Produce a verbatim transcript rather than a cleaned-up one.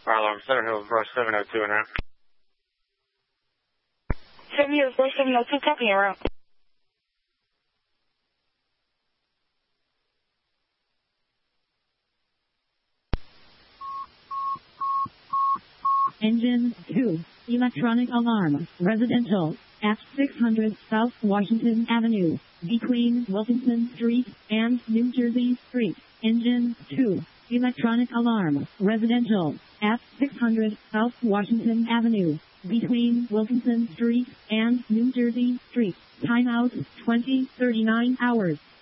Fire alarm seven Hills Rush seven oh two and out. seven Hills Rush seven oh two, copy and route. Engine two, electronic alarm, residential, at six hundred South Washington Avenue, between Wilkinson Street and New Jersey Street. Engine two, electronic alarm, residential, at six hundred South Washington Avenue, between Wilkinson Street and New Jersey Street. Timeout twenty thirty-nine hours.